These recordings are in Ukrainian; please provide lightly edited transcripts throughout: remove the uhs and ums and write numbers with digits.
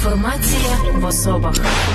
Реформація в особах.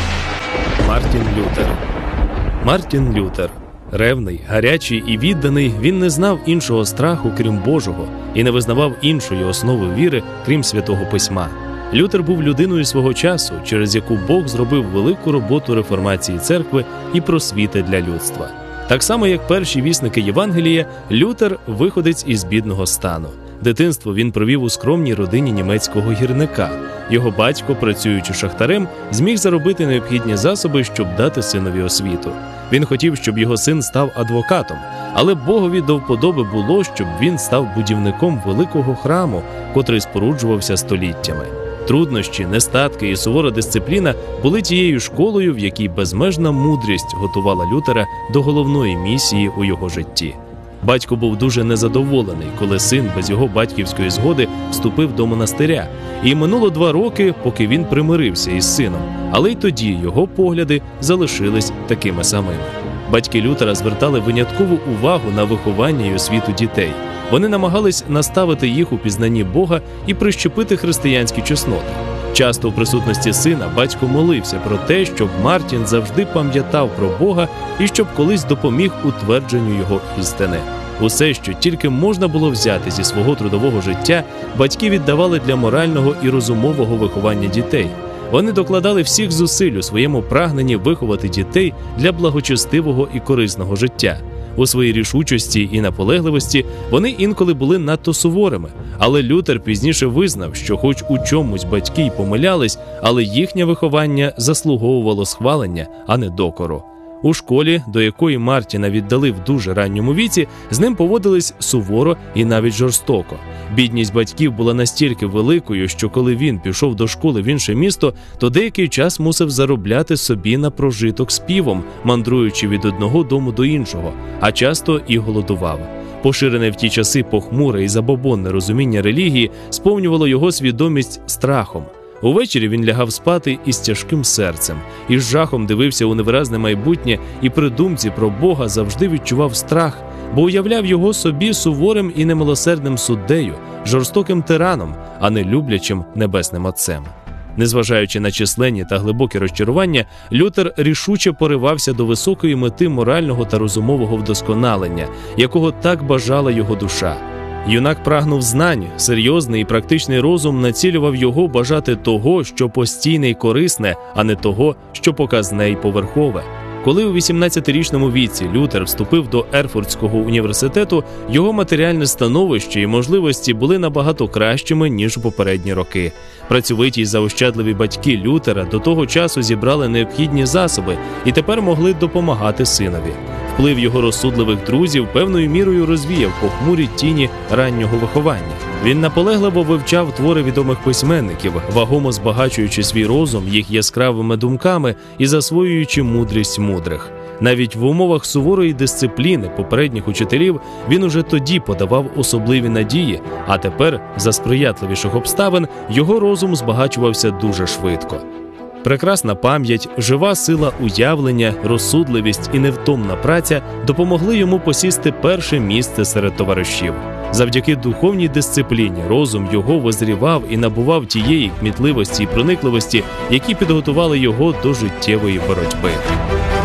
Мартін Лютер. Ревний, гарячий і відданий, він не знав іншого страху, крім Божого, і не визнавав іншої основи віри, крім Святого Письма. Лютер був людиною свого часу, через яку Бог зробив велику роботу реформації церкви і просвіти для людства. Так само, як перші вісники Євангелія, Лютер – виходець із бідного стану. Дитинство він провів у скромній родині німецького гірника. Його батько, працюючи шахтарем, зміг заробити необхідні засоби, щоб дати синові освіту. Він хотів, щоб його син став адвокатом, але Богові до вподоби було, щоб він став будівником великого храму, котрий споруджувався століттями. Труднощі, нестатки і сувора дисципліна були тією школою, в якій безмежна мудрість готувала Лютера до головної місії у його житті. Батько був дуже незадоволений, коли син без його батьківської згоди вступив до монастиря. І минуло 2 роки, поки він примирився із сином, але й тоді його погляди залишились такими самими. Батьки Лютера звертали виняткову увагу на виховання і освіту дітей. Вони намагались наставити їх у пізнанні Бога і прищепити християнські чесноти. Часто в присутності сина батько молився про те, щоб Мартін завжди пам'ятав про Бога і щоб колись допоміг утвердженню його істини. Усе, що тільки можна було взяти зі свого трудового життя, батьки віддавали для морального і розумового виховання дітей. Вони докладали всіх зусиль у своєму прагненні виховати дітей для благочестивого і корисного життя. У своїй рішучості і наполегливості вони інколи були надто суворими, але Лютер пізніше визнав, що хоч у чомусь батьки й помилялись, але їхнє виховання заслуговувало схвалення, а не докору. У школі, до якої Мартіна віддали в дуже ранньому віці, з ним поводились суворо і навіть жорстоко. Бідність батьків була настільки великою, що коли він пішов до школи в інше місто, то деякий час мусив заробляти собі на прожиток співом, мандруючи від одного дому до іншого, а часто і голодував. Поширене в ті часи похмуре і забобонне розуміння релігії сповнювало його свідомість страхом. Увечері він лягав спати із тяжким серцем, і з жахом дивився у невиразне майбутнє, і при думці про Бога завжди відчував страх, бо уявляв його собі суворим і немилосердним суддею, жорстоким тираном, а не люблячим небесним Отцем. Незважаючи на численні та глибокі розчарування, Лютер рішуче поривався до високої мети морального та розумового вдосконалення, якого так бажала його душа. Юнак прагнув знань, серйозний і практичний розум націлював його бажати того, що постійне й корисне, а не того, що показне й поверхове. Коли у 18-річному віці Лютер вступив до Ерфуртського університету, його матеріальне становище і можливості були набагато кращими, ніж у попередні роки. Працьовиті й заощадливі батьки Лютера до того часу зібрали необхідні засоби і тепер могли допомагати синові. Вплив його розсудливих друзів певною мірою розвіяв похмурі тіні раннього виховання. Він наполегливо вивчав твори відомих письменників, вагомо збагачуючи свій розум їх яскравими думками і засвоюючи мудрість мудрих. Навіть в умовах суворої дисципліни попередніх учителів він уже тоді подавав особливі надії, а тепер, за сприятливіших обставин, його розум збагачувався дуже швидко. Прекрасна пам'ять, жива сила уявлення, розсудливість і невтомна праця допомогли йому посісти перше місце серед товаришів. Завдяки духовній дисципліні розум його визрівав і набував тієї кмітливості і проникливості, які підготували його до життєвої боротьби.